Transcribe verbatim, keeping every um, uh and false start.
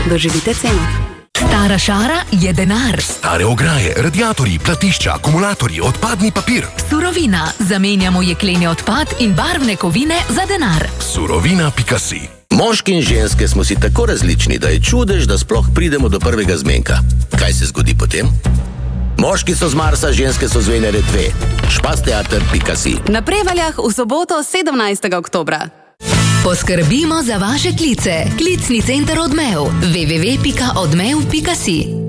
Doživite ceno. Stara šara je denar. Stare ograje, radiatorji, platišča, akumulatorji, odpadni papir. Surovina. Zamenjamo jekleni odpad in barvne kovine za denar. Surovina pika si. Moški in ženske smo si tako različni, da je čudež, da sploh pridemo do prvega zmenka. Kaj se zgodi potem? Moški so z Marsa, ženske so z Venere dve. špasteater pika si. Na Prevaljah v soboto sedemnajstega oktobra. Poskrbimo za vaše klice. Klicni center Odmev. w w w pika odmev pika si